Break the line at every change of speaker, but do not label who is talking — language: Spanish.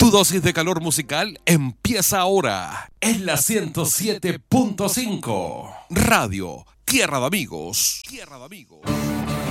Tu dosis de calor musical empieza ahora en la 107.5. Radio Tierra de Amigos. Tierra de Amigos.